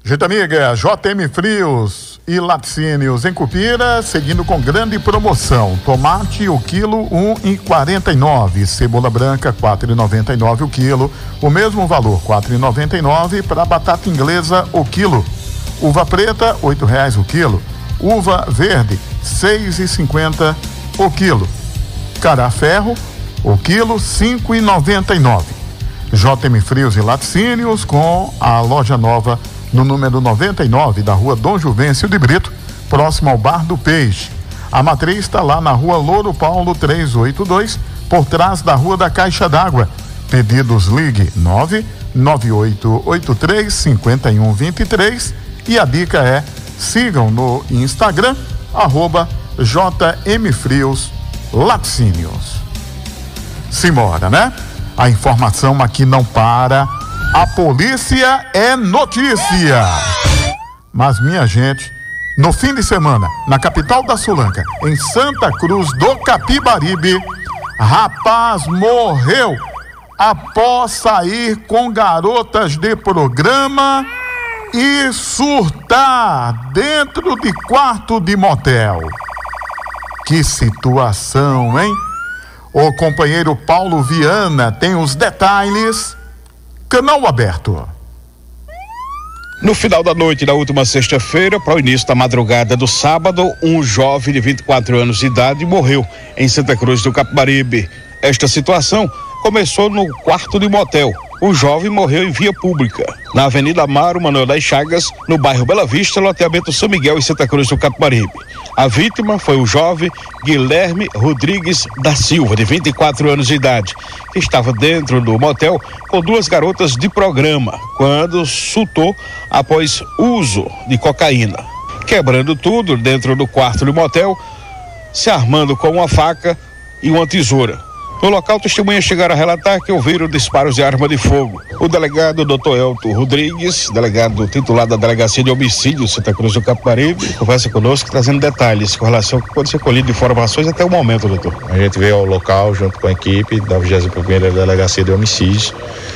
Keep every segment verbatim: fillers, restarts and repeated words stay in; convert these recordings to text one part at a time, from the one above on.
Gente amiga, J M Frios e Laticínios em Cupira, seguindo com grande promoção. Tomate o quilo um real e quarenta e nove centavos, cebola branca quatro reais e noventa e nove centavos o quilo, o mesmo valor quatro reais e noventa e nove centavos para batata inglesa o quilo. Uva preta oito reais o quilo, uva verde seis reais e cinquenta centavos o quilo. Cará-ferro o quilo cinco reais e noventa e nove centavos. J M Frios e Laticínios com a loja nova no número noventa e nove da rua Dom Juvencio de Brito, próximo ao Bar do Peixe. A matriz está lá na rua Louro Paulo trezentos e oitenta e dois, por trás da rua da Caixa d'Água. Pedidos ligue nove nove oito oito três cinco um dois três e a dica é sigam no Instagram arroba J M Frios Laticínios. Simbora, né? A informação aqui não para. A polícia é notícia. Mas, minha gente, no fim de semana, na capital da Sulanca, em Santa Cruz do Capibaribe, rapaz morreu após sair com garotas de programa e surtar dentro de quarto de motel. Que situação, hein? O companheiro Paulo Viana tem os detalhes. Canal aberto. No final da noite da última sexta-feira, para o início da madrugada do sábado, um jovem de vinte e quatro anos de idade morreu em Santa Cruz do Capibaribe. Esta situação começou no quarto de motel. O jovem morreu em via pública, na Avenida Amaro Manuel das Chagas, no bairro Bela Vista, loteamento São Miguel, em Santa Cruz do Capibaribe. A vítima foi o jovem Guilherme Rodrigues da Silva, de vinte e quatro anos de idade, que estava dentro do motel com duas garotas de programa, quando surtou após uso de cocaína. Quebrando tudo dentro do quarto do motel, se armando com uma faca e uma tesoura. No local, testemunhas chegaram a relatar que ouviram disparos de arma de fogo. O delegado doutor Elton Rodrigues, delegado titular da Delegacia de Homicídio Santa Cruz do Capibaribe, conversa conosco trazendo detalhes com relação ao que pode ser colhido de informações até o momento, doutor. A gente veio ao local junto com a equipe da vigésima primeira Delegacia de Homicídios.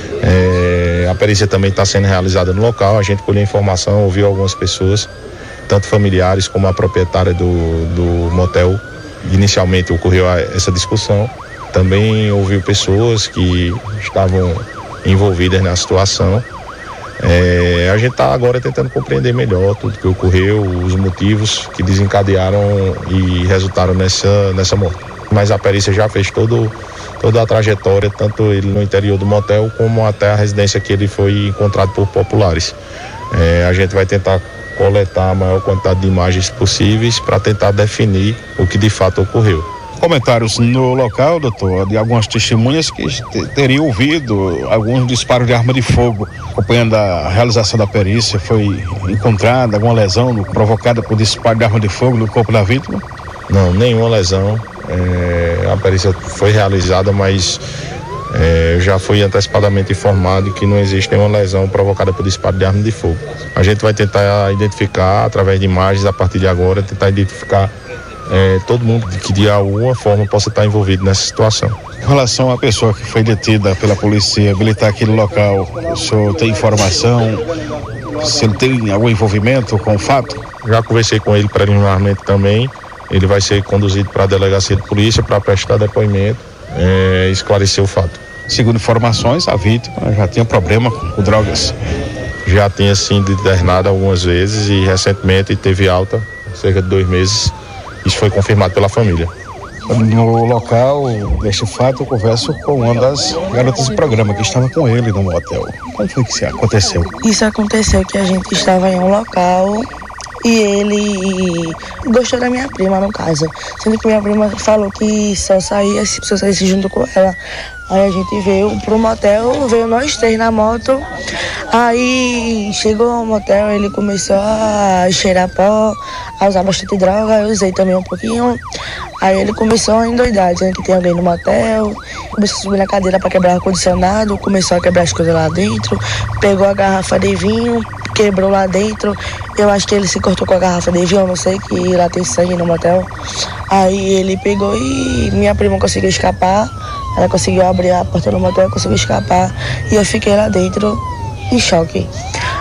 É, a perícia também está sendo realizada no local. A gente colheu informação, ouviu algumas pessoas, tanto familiares como a proprietária do, do motel. Inicialmente ocorreu essa discussão. Também ouviu pessoas que estavam envolvidas na situação. É, a gente está agora tentando compreender melhor tudo que ocorreu, os motivos que desencadearam e resultaram nessa, nessa morte. Mas a perícia já fez todo, toda a trajetória, tanto ele no interior do motel como até a residência que ele foi encontrado por populares. É, a gente vai tentar coletar a maior quantidade de imagens possíveis para tentar definir o que de fato ocorreu. Comentários no local, doutor, de algumas testemunhas que teriam ouvido alguns disparos de arma de fogo. Acompanhando a realização da perícia, foi encontrada alguma lesão provocada por disparo de arma de fogo no corpo da vítima? Não, nenhuma lesão. É, a perícia foi realizada, mas é, já fui antecipadamente informado que não existe nenhuma lesão provocada por disparo de arma de fogo. A gente vai tentar identificar, através de imagens, a partir de agora, tentar identificar É, todo mundo que de alguma forma possa estar envolvido nessa situação. Em relação à pessoa que foi detida pela polícia militar aqui no local, o senhor tem informação se ele tem algum envolvimento com o fato? Já conversei com ele preliminarmente também. Ele vai ser conduzido para a delegacia de polícia para prestar depoimento e é, esclarecer o fato. Segundo informações, a vítima já tinha problema com drogas. Já tinha sido internada algumas vezes e recentemente teve alta, cerca de dois meses. Isso foi confirmado pela família. No local deste fato, eu converso com uma das garotas de programa que estava com ele no motel. Como foi que isso aconteceu? Isso aconteceu que a gente estava em um local e ele gostou da minha prima, no caso. Sendo que minha prima falou que só saía se eu saísse junto com ela. Aí a gente veio pro motel, veio nós três na moto. Aí chegou ao motel, ele começou a cheirar pó, a usar bastante droga, eu usei também um pouquinho. Aí ele começou a endoidar, dizendo que tem alguém no motel, começou a subir na cadeira para quebrar o ar-condicionado, começou a quebrar as coisas lá dentro, pegou a garrafa de vinho, quebrou lá dentro. Eu acho que ele se cortou com a garrafa de vinho, eu não sei, que lá tem sangue no motel. Aí ele pegou e minha prima conseguiu escapar, ela conseguiu abrir a porta do motel, conseguiu escapar e eu fiquei lá dentro em choque.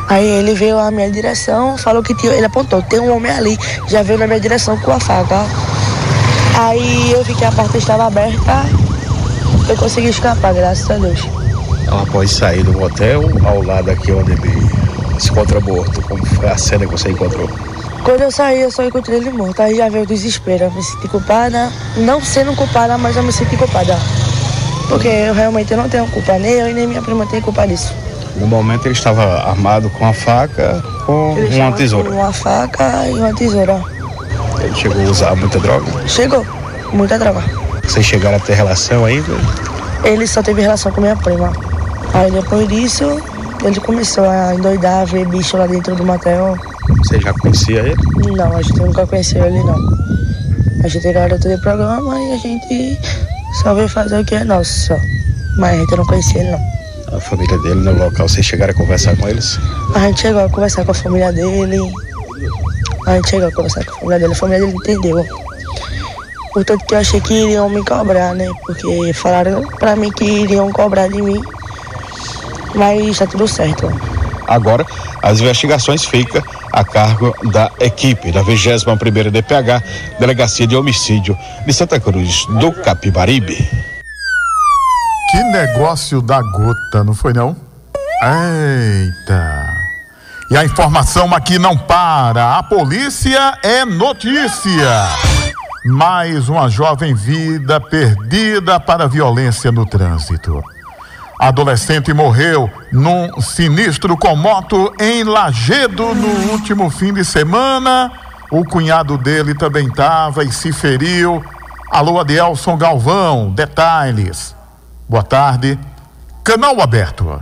Aí ele veio à minha direção, falou que tinha, ele apontou, tem um homem ali, já veio na minha direção com a faca. Aí eu vi que a porta estava aberta, eu consegui escapar, graças a Deus. Então, após sair do motel, ao lado aqui onde ele se encontra morto, como foi a cena que você encontrou? Quando eu saí, eu só encontrei ele morto, aí já veio o desespero, eu me senti culpada, não sendo culpada, mas eu me senti culpada. Porque eu realmente não tenho culpa, nem eu e nem minha prima tem culpa disso. No momento ele estava armado com a faca ou ele uma tesoura? Com uma faca e uma tesoura. Ele chegou a usar muita droga? Chegou, muita droga. Vocês chegaram a ter relação ainda? Ele só teve relação com minha prima. Aí depois disso, ele começou a endoidar, ver bicho lá dentro do motel. Você já conhecia ele? Não, a gente nunca conheceu ele não. A gente é garoto de programa e a gente só veio fazer o que é nosso só. Mas a gente não conhecia ele não. A família dele no local, vocês chegaram a conversar com eles? A gente chegou a conversar com a família dele. A gente chegou a conversar com a família dele. A família dele entendeu. Portanto que eu achei que iriam me cobrar, né? Porque falaram pra mim que iriam cobrar de mim. Mas tá tudo certo. Agora, as investigações ficam a cargo da equipe da vigésima primeira D P H, Delegacia de Homicídio de Santa Cruz do Capibaribe. Que negócio da gota, não foi não? Eita! E a informação aqui não para. A polícia é notícia. Mais uma jovem vida perdida para a violência no trânsito. Adolescente morreu num sinistro com moto em Lajedo no último fim de semana. O cunhado dele também estava e se feriu. Alô, Adelson Galvão, detalhes. Boa tarde. Canal aberto.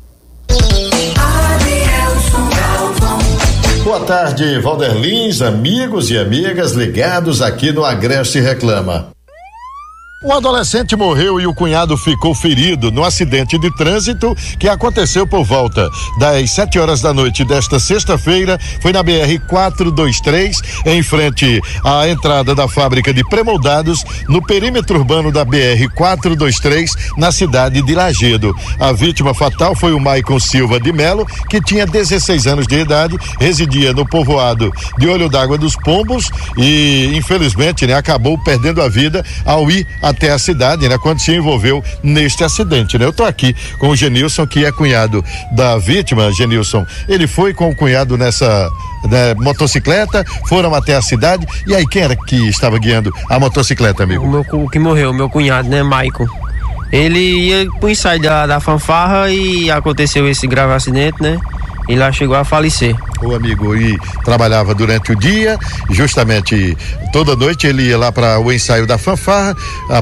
Boa tarde, Valder Lins, amigos e amigas ligados aqui no Agreste Reclama. Um adolescente morreu e o cunhado ficou ferido no acidente de trânsito que aconteceu por volta das sete horas da noite desta sexta-feira. Foi na B R quatrocentos e vinte e três, em frente à entrada da fábrica de pré-moldados, no perímetro urbano da B R quatrocentos e vinte e três, na cidade de Lajedo. A vítima fatal foi o Maicon Silva de Melo, que tinha dezesseis anos de idade, residia no povoado de Olho d'Água dos Pombos e, infelizmente, né, acabou perdendo a vida ao ir a até a cidade, né? Quando se envolveu neste acidente, né? Eu tô aqui com o Genilson, que é cunhado da vítima. Genilson, ele foi com o cunhado nessa, né, motocicleta, foram até a cidade, e aí quem era que estava guiando a motocicleta, amigo? O meu, o que morreu, o meu cunhado, né, Maicon. Ele ia pro ensaio da, da fanfarra e aconteceu esse grave acidente, né? E lá chegou a falecer. O amigo e trabalhava durante o dia, justamente toda noite ele ia lá para o ensaio da fanfarra,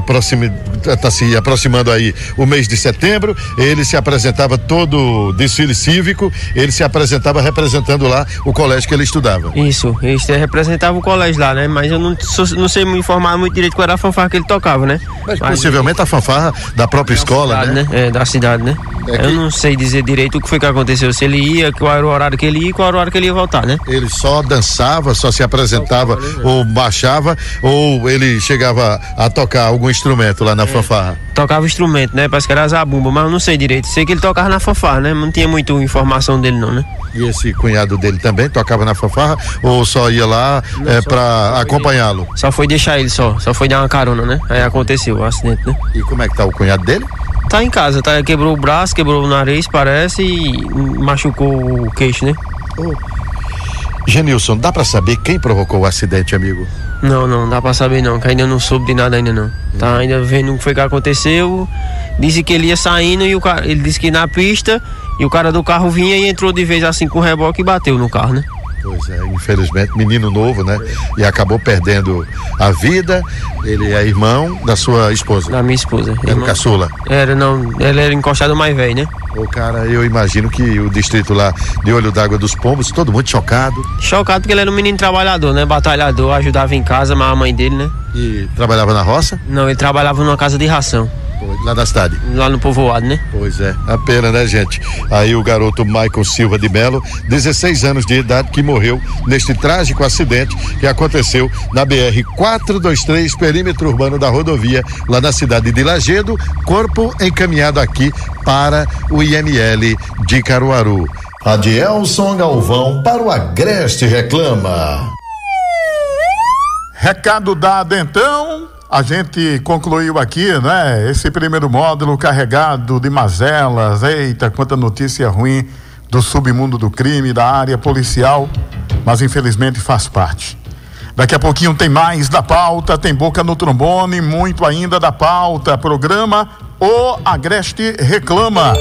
está se aproximando aí o mês de setembro, ele se apresentava todo desfile cívico, ele se apresentava representando lá o colégio que ele estudava. Isso, ele representava o colégio lá, né? Mas eu não, não sei me informar muito direito qual era a fanfarra que ele tocava, né? Mas, Mas possivelmente a fanfarra da própria da escola, cidade, né? né? É, da cidade, né? É que... Eu não sei dizer direito o que foi que aconteceu, se ele ia, qual era o horário que ele ia e qual era o horário que ele ia voltar, né? Ele só dançava, só se apresentava ou baixava, ou ele chegava a tocar algum instrumento lá na é, fanfarra? Tocava instrumento, né? Parece que era zabumba, mas eu não sei direito. Sei que ele tocava na fanfarra, né? Não tinha muita informação dele não, né? E esse cunhado dele também tocava na fanfarra ou só ia lá não, é, para acompanhá-lo? Só foi deixar ele só, só foi dar uma carona, né? Aí aconteceu o acidente, né? E como é que tá o cunhado dele? Tá em casa, tá, quebrou o braço, quebrou o nariz, parece, e machucou o queixo, né? Oh. Genilson, dá pra saber quem provocou o acidente, amigo? Não, não, dá pra saber não, que ainda não soube de nada ainda não. Hum. Tá ainda vendo o que foi que aconteceu. Disse que ele ia saindo e o cara, ele disse que na pista, e o cara do carro vinha e entrou de vez assim com o reboque e bateu no carro, né? Pois é, infelizmente, menino novo, né? E acabou perdendo a vida. Ele é irmão da sua esposa. Da minha esposa. Era o caçula? Era, não, ele era encostado mais velho, né? Ô, cara, eu imagino que o distrito lá de Olho d'Água dos Pombos, todo mundo chocado. Chocado porque ele era um menino trabalhador, né? Batalhador, ajudava em casa, mas a mãe dele, né? E trabalhava na roça? Não, ele trabalhava numa casa de ração. Lá da cidade? Lá no povoado, né? Pois é, a pena, né, gente? Aí o garoto Maicon Silva de Melo, dezesseis anos de idade, que morreu neste trágico acidente que aconteceu na B R quatrocentos e vinte e três, perímetro urbano da rodovia, lá na cidade de Lajedo, corpo encaminhado aqui para o I M L de Caruaru. Adielson Galvão para o Agreste Reclama. Recado dado então, a gente concluiu aqui, né? Esse primeiro módulo carregado de mazelas, eita, quanta notícia ruim do submundo do crime, da área policial, mas infelizmente faz parte. Daqui a pouquinho tem mais da pauta, tem boca no trombone, muito ainda da pauta. Programa O Agreste Reclama.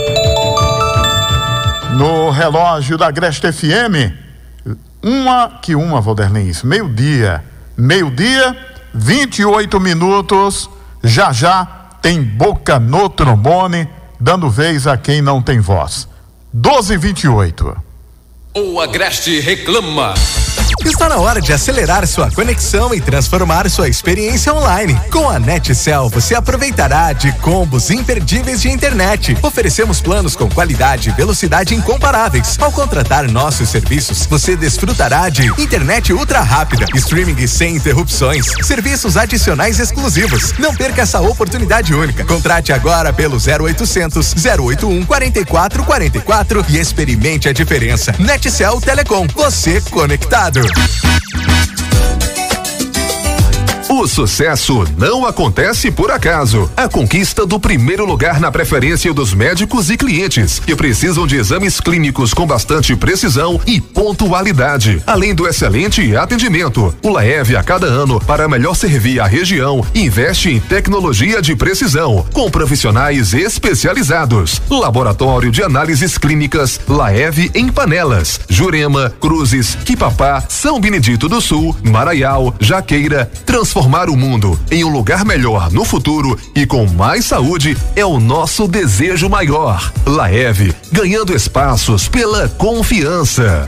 No relógio da Agreste F M, uma que uma, Valderlins, meio-dia, meio-dia, vinte e oito minutos, já já tem boca no trombone, dando vez a quem não tem voz. doze e vinte e oito. O Agreste Reclama. Está na hora de acelerar sua conexão e transformar sua experiência online. Com a NetCell, você aproveitará de combos imperdíveis de internet. Oferecemos planos com qualidade e velocidade incomparáveis. Ao contratar nossos serviços, você desfrutará de internet ultra rápida, streaming sem interrupções, serviços adicionais exclusivos. Não perca essa oportunidade única. Contrate agora pelo zero oitocentos, zero oito um, quatro quatro quatro quatro e experimente a diferença. NetCell Telecom, você conectado. O sucesso não acontece por acaso. A conquista do primeiro lugar na preferência dos médicos e clientes que precisam de exames clínicos com bastante precisão e pontualidade, além do excelente atendimento. O Laev, a cada ano, para melhor servir a região, investe em tecnologia de precisão, com profissionais especializados. Laboratório de análises clínicas Laev em Panelas, Jurema, Cruzes, Quipapá, São Benedito do Sul, Maraial, Jaqueira. Transformar o mundo em um lugar melhor no futuro e com mais saúde é o nosso desejo maior. Laev, ganhando espaços pela confiança.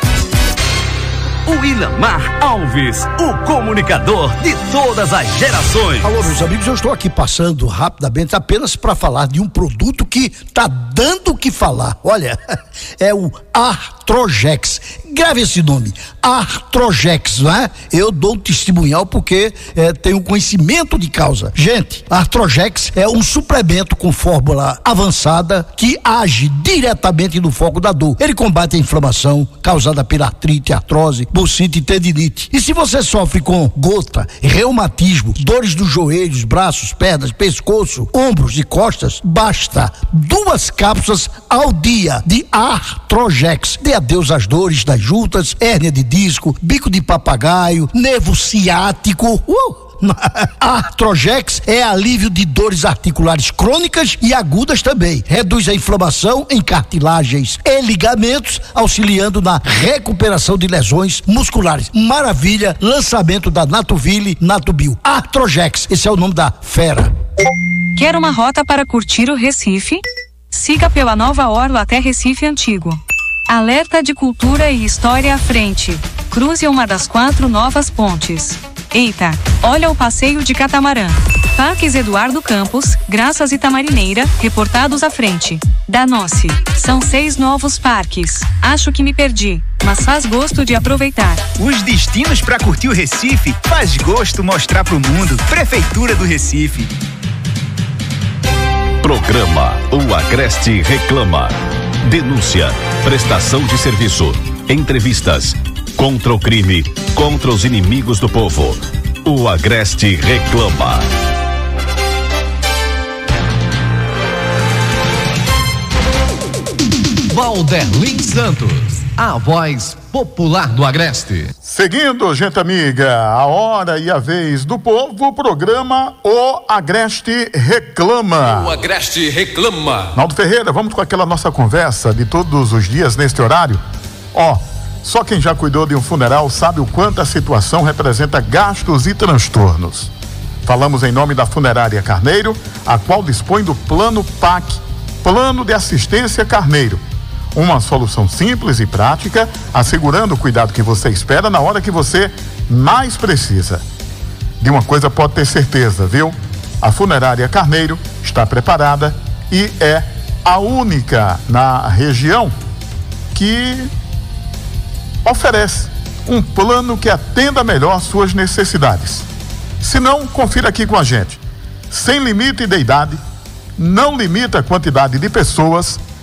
O Ilamar Alves, o comunicador de todas as gerações. Alô, meus amigos, eu estou aqui passando rapidamente apenas para falar de um produto que tá dando o que falar. Olha, é o Artrojex. Grave esse nome, Artrojex, não é? Eu dou um testemunhal porque é, tenho conhecimento de causa. Gente, Artrojex é um suplemento com fórmula avançada que age diretamente no foco da dor. Ele combate a inflamação causada pela artrite, artrose, bursite e tendinite. E se você sofre com gota, reumatismo, dores dos joelhos, braços, pernas, pescoço, ombros e costas, basta duas cápsulas ao dia de Artrojex. Dê adeus às dores das juntas, hérnia de disco, bico de papagaio, nervo ciático. Uh! Artrojex é alívio de dores articulares crônicas e agudas também. Reduz a inflamação em cartilagens e ligamentos, auxiliando na recuperação de lesões musculares. Maravilha, lançamento da Natoville Natubio. Artrojex, esse é o nome da fera. Quer uma rota para curtir o Recife? Siga pela Nova Orla até Recife Antigo. Alerta de cultura e história à frente. Cruze uma das quatro novas pontes. Eita, olha o passeio de catamarã. Parques Eduardo Campos, Graças e Tamarineira, reportados à frente. Danossi, são seis novos parques. Acho que me perdi, mas faz gosto de aproveitar. Os destinos para curtir o Recife, faz gosto mostrar pro mundo. Prefeitura do Recife. Programa O Agreste Reclama. Denúncia, prestação de serviço, entrevistas, contra o crime, contra os inimigos do povo. O Agreste Reclama. Valderlins Santos, a voz popular do Agreste. Seguindo, gente amiga, a hora e a vez do povo, programa O Agreste Reclama. O Agreste Reclama. Naldo Ferreira, vamos com aquela nossa conversa de todos os dias neste horário? Ó, só quem já cuidou de um funeral sabe o quanto a situação representa gastos e transtornos. Falamos em nome da Funerária Carneiro, a qual dispõe do Plano P A C, Plano de Assistência Carneiro. Uma solução simples e prática, assegurando o cuidado que você espera na hora que você mais precisa. De uma coisa pode ter certeza, viu? A Funerária Carneiro está preparada e é a única na região que oferece um plano que atenda melhor suas necessidades. Se não, confira aqui com a gente. Sem limite de idade, não limita a quantidade de pessoas,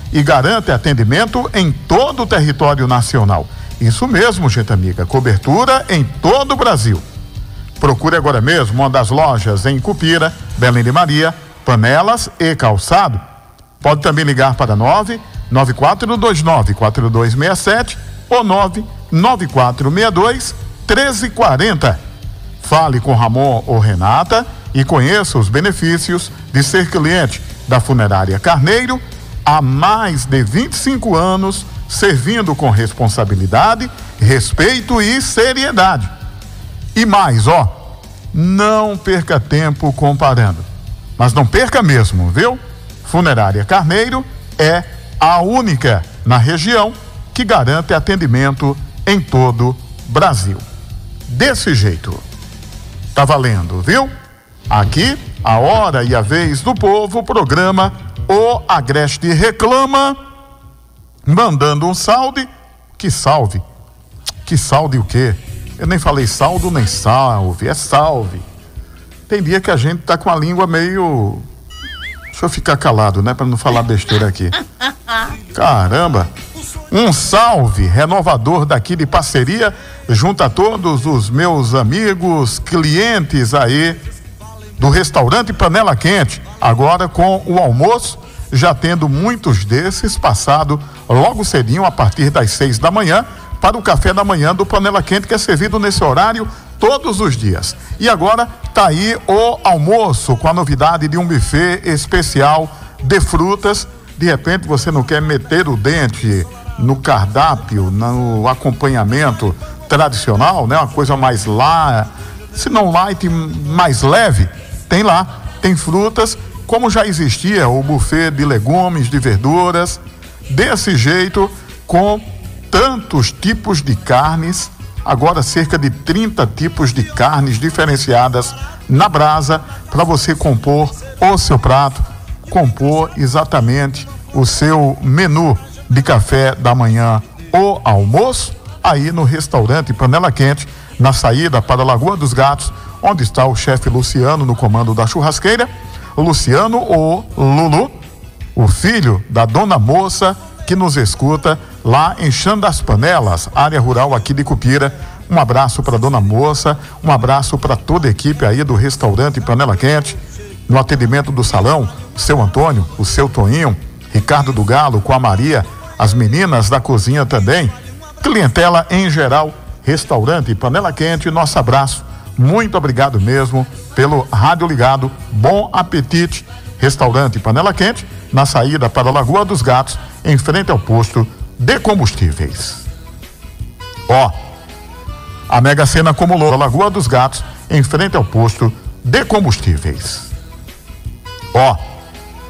e garante atendimento em todo o território nacional. Isso mesmo, gente amiga, cobertura em todo o Brasil. Procure agora mesmo uma das lojas em Cupira, Belém de Maria, Panelas e Calçado. Pode também ligar para nove nove quatro dois nove quatro dois seis sete ou nove nove quatro seis dois um três quatro zero. Fale com Ramon ou Renata e conheça os benefícios de ser cliente da Funerária Carneiro há mais de vinte e cinco anos, servindo com responsabilidade, respeito e seriedade. E mais, ó, não perca tempo comparando. Mas não perca mesmo, viu? Funerária Carneiro é a única na região que garante atendimento em todo o Brasil. Desse jeito. Tá valendo, viu? Aqui, a hora e a vez do povo, o programa O Agreste Reclama, mandando um salve. Que salve? Que salve o quê? Eu nem falei saldo nem salve, é salve. Tem dia que a gente tá com a língua meio... Deixa eu ficar calado, né? Para não falar besteira aqui. Caramba! Um salve renovador daqui de parceria junto a todos os meus amigos, clientes aí do restaurante Panela Quente. Agora com o almoço, já tendo muitos desses passado logo cedinho a partir das seis da manhã para o café da manhã do Panela Quente, que é servido nesse horário todos os dias. E agora tá aí o almoço com a novidade de um buffet especial de frutas. De repente você não quer meter o dente no cardápio, no acompanhamento tradicional, né? Uma coisa mais lá, se não light, mais leve, tem lá, tem frutas, como já existia o buffet de legumes, de verduras, desse jeito, com tantos tipos de carnes, agora cerca de trinta tipos de carnes diferenciadas na brasa, para você compor o seu prato, compor exatamente o seu menu de café da manhã ou almoço, aí no restaurante Panela Quente, na saída para a Lagoa dos Gatos, onde está o chefe Luciano no comando da churrasqueira. O Luciano, o Lulu, o filho da dona Moça, que nos escuta lá em Chã das Panelas, área rural aqui de Cupira. Um abraço para dona Moça, um abraço para toda a equipe aí do restaurante Panela Quente. No atendimento do salão, o seu Antônio, o seu Toninho, Ricardo do Galo com a Maria, as meninas da cozinha também, clientela em geral, restaurante Panela Quente, nosso abraço, muito obrigado mesmo pelo rádio ligado, bom apetite, restaurante Panela Quente, na saída para a Lagoa dos Gatos, em frente ao posto de combustíveis. Ó, a Mega Sena acumulou a Lagoa dos Gatos, em frente ao posto de combustíveis. Ó,